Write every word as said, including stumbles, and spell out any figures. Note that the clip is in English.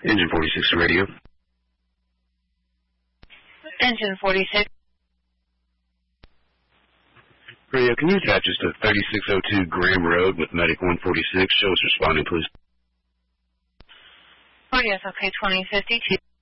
Engine forty-six radio. Engine forty-six. Radio, can you attach us to thirty-six oh two Graham Road with Medic one forty-six? Show us responding, please. Oh, yes, okay, twenty fifty-two.